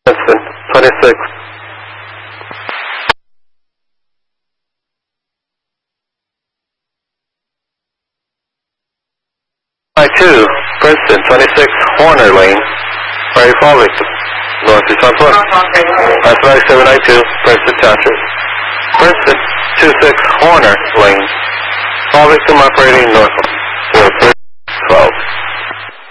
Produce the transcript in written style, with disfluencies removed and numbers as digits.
Princeton, 26. I-2, Princeton, 26, Horner Lane, ready for all victims. North to southwest. Mathematics 792, Princeton Township. Princeton, 26, Horner Lane. All victim operating northwest. 4312.